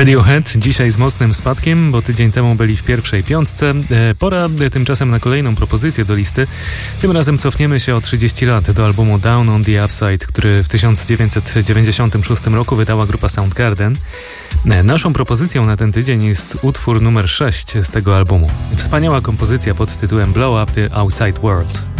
Radiohead dzisiaj z mocnym spadkiem, bo tydzień temu byli w pierwszej piątce. Pora tymczasem na kolejną propozycję do listy. Tym razem cofniemy się o 30 lat do albumu Down on the Upside, który w 1996 roku wydała grupa Soundgarden. Naszą propozycją na ten tydzień jest utwór numer 6 z tego albumu. Wspaniała kompozycja pod tytułem Blow Up the Outside World.